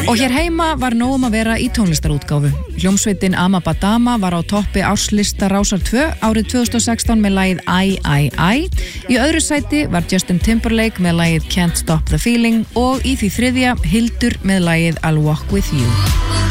Og hér heima var nóg að vera í tónlistarútgáfu. Hljómsveitin Amabadama var á toppi árslista Rásar 2 árið 2016 með lagið I. Í öðru sæti var Justin Timberlake með lagið Can't Stop the Feeling og í því þriðja Hildur með lagið I'll Walk With You.